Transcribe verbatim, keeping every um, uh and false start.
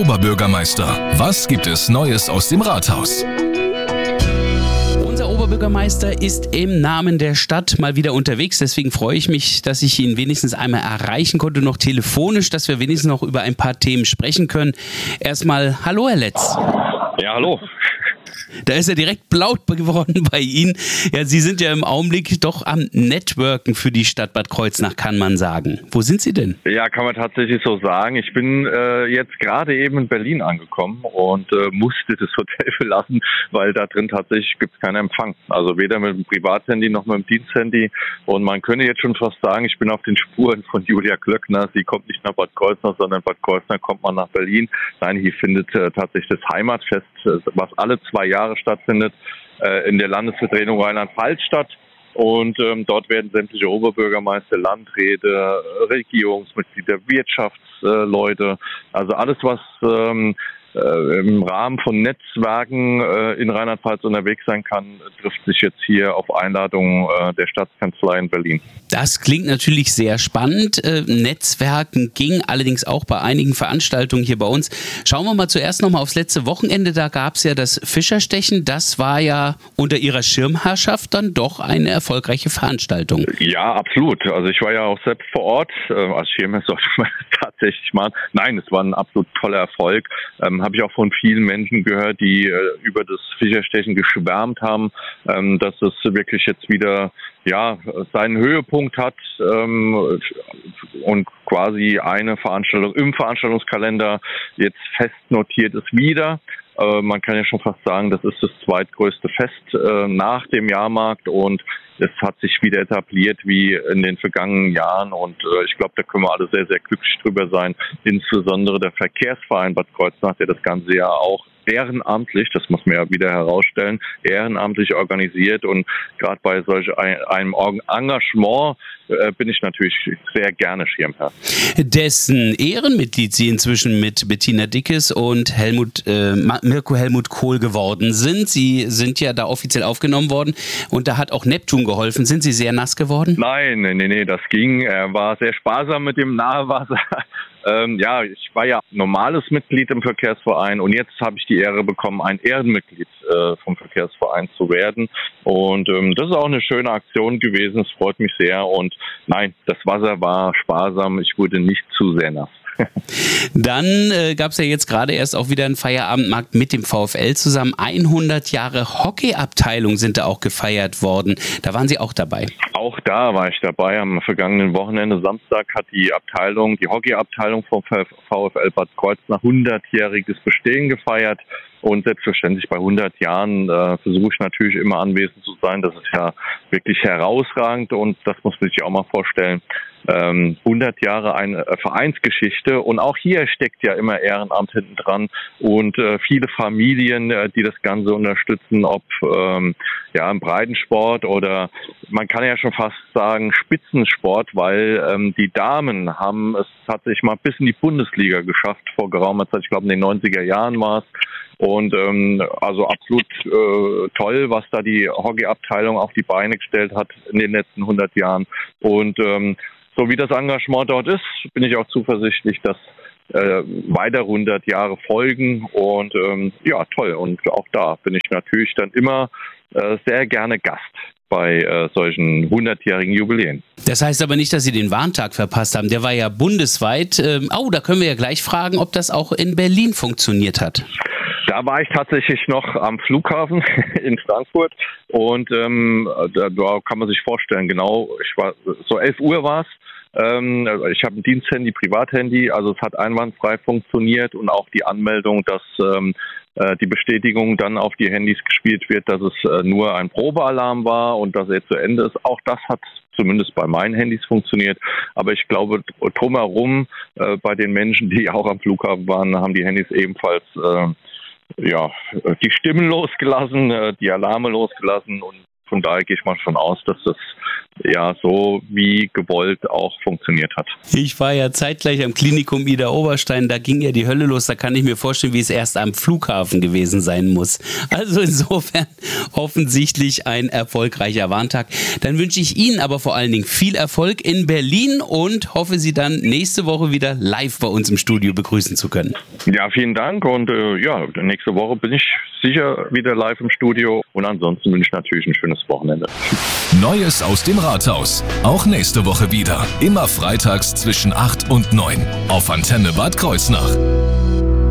Oberbürgermeister. Was gibt es Neues aus dem Rathaus? Unser Oberbürgermeister ist im Namen der Stadt mal wieder unterwegs. Deswegen freue ich mich, dass ich ihn wenigstens einmal erreichen konnte, noch telefonisch, dass wir wenigstens noch über ein paar Themen sprechen können. Erstmal, hallo Herr Letz. Ja, hallo. Da ist er direkt blau geworden bei Ihnen. Ja, Sie sind ja im Augenblick doch am Networken für die Stadt Bad Kreuznach, kann man sagen. Wo sind Sie denn? Ja, kann man tatsächlich so sagen. Ich bin äh, jetzt gerade eben in Berlin angekommen und äh, musste das Hotel verlassen, weil da drin tatsächlich gibt es keinen Empfang. Also weder mit dem Privathandy noch mit dem Diensthandy. Und man könnte jetzt schon fast sagen, ich bin auf den Spuren von Julia Klöckner. Sie kommt nicht nach Bad Kreuznach, sondern Bad Kreuznach kommt man nach Berlin. Nein, hier findet äh, tatsächlich das Heimatfest, was alle zwei Jahre stattfindet, äh, in der Landesvertretung Rheinland-Pfalz statt. Und ähm, dort werden sämtliche Oberbürgermeister, Landräte, Regierungsmitglieder, Wirtschaftsleute, also alles, was ähm, äh, im Rahmen von Netzwerken äh, in Rheinland-Pfalz unterwegs sein kann, trifft sich jetzt hier auf Einladung äh, der Staatskanzlei in Berlin. Das klingt natürlich sehr spannend. Äh, Netzwerken ging allerdings auch bei einigen Veranstaltungen hier bei uns. Schauen wir mal zuerst nochmal aufs letzte Wochenende. Da gab es ja das Fischerstechen. Das war ja unter Ihrer Schirmherrschaft dann doch eine erfolgreiche Veranstaltung. Ja, absolut. Also ich war ja auch selbst vor Ort. Äh, als Schirmherr sollte man tatsächlich machen. Nein, es war ein absolut toller Erfolg. Ähm, habe ich auch von vielen Menschen gehört, die äh, über das Fischerstechen geschwärmt haben, ähm, dass es wirklich jetzt wieder ja seinen Höhepunkt hat ähm, und quasi eine Veranstaltung im Veranstaltungskalender jetzt fest notiert ist wieder. Äh, man kann ja schon fast sagen, das ist das zweitgrößte Fest äh, nach dem Jahrmarkt und es hat sich wieder etabliert wie in den vergangenen Jahren und äh, ich glaube, da können wir alle sehr, sehr glücklich drüber sein. Insbesondere der Verkehrsverein Bad Kreuznach, der das ganze Jahr auch ehrenamtlich, das muss man ja wieder herausstellen, ehrenamtlich organisiert und gerade bei solch ein, einem Engagement äh, bin ich natürlich sehr gerne Schirmherr. Dessen Ehrenmitglied Sie inzwischen mit Bettina Dickes und Helmut, äh, Mirko Helmut Kohl geworden sind. Sie sind ja da offiziell aufgenommen worden und da hat auch Neptun geholfen. Sind Sie sehr nass geworden? Nein, nee, nee, nee, das ging. Er war sehr sparsam mit dem Nahewasser. Ähm, ja, ich war ja normales Mitglied im Verkehrsverein und jetzt habe ich die Ehre bekommen, ein Ehrenmitglied äh, vom Verkehrsverein zu werden. Und ähm, das ist auch eine schöne Aktion gewesen. Es freut mich sehr. Und nein, das Wasser war sparsam. Ich wurde nicht zu sehr nass. Dann äh, gab es ja jetzt gerade erst auch wieder einen Feierabendmarkt mit dem VfL zusammen. hundert Jahre Hockeyabteilung sind da auch gefeiert worden. Da waren Sie auch dabei. Auch da war ich dabei. Am vergangenen Wochenende, Samstag, hat die Abteilung, die Hockeyabteilung vom VfL Bad Kreuznach hundertjähriges Bestehen gefeiert. Und selbstverständlich bei hundert Jahren äh, versuche ich natürlich immer anwesend zu sein. Das ist ja wirklich herausragend und das muss man sich auch mal vorstellen. Ähm, hundert Jahre eine Vereinsgeschichte und auch hier steckt ja immer Ehrenamt hinten dran und äh, viele Familien, äh, die das Ganze unterstützen, ob ähm, ja im Breitensport oder man kann ja schon fast sagen Spitzensport, weil ähm, die Damen haben es tatsächlich mal bis in die Bundesliga geschafft vor geraumer Zeit, ich glaube in den neunziger Jahren war es. Und ähm, also absolut äh, toll, was da die Hockeyabteilung auf die Beine gestellt hat in den letzten hundert Jahren. Und ähm, so wie das Engagement dort ist, bin ich auch zuversichtlich, dass äh, weitere hundert Jahre folgen. Und ähm, ja, toll. Und auch da bin ich natürlich dann immer äh, sehr gerne Gast bei äh, solchen hundertjährigen Jubiläen. Das heißt aber nicht, dass Sie den Warntag verpasst haben. Der war ja bundesweit. Ähm, oh, da können wir ja gleich fragen, ob das auch in Berlin funktioniert hat. Da war ich tatsächlich noch am Flughafen in Frankfurt und ähm, da, da kann man sich vorstellen, genau, ich war so elf Uhr war es. Ähm, ich habe ein Diensthandy, Privathandy, also es hat einwandfrei funktioniert und auch die Anmeldung, dass ähm, äh, die Bestätigung dann auf die Handys gespielt wird, dass es äh, nur ein Probealarm war und dass er zu Ende ist. Auch das hat zumindest bei meinen Handys funktioniert. Aber ich glaube, drumherum äh, bei den Menschen, die auch am Flughafen waren, haben die Handys ebenfalls äh, ja, die Stimmen losgelassen, die Alarme losgelassen und von daher gehe ich mal schon aus, dass das ja so wie gewollt auch funktioniert hat. Ich war ja zeitgleich am Klinikum Ida Oberstein, da ging ja die Hölle los, da kann ich mir vorstellen, wie es erst am Flughafen gewesen sein muss. Also insofern offensichtlich ein erfolgreicher Warntag. Dann wünsche ich Ihnen aber vor allen Dingen viel Erfolg in Berlin und hoffe, Sie dann nächste Woche wieder live bei uns im Studio begrüßen zu können. Ja, vielen Dank und äh, ja, nächste Woche bin ich sicher wieder live im Studio und ansonsten wünsche ich natürlich ein schönes Wochenende. Neues aus dem Rathaus. Auch nächste Woche wieder. Immer freitags zwischen acht und neun. Auf Antenne Bad Kreuznach.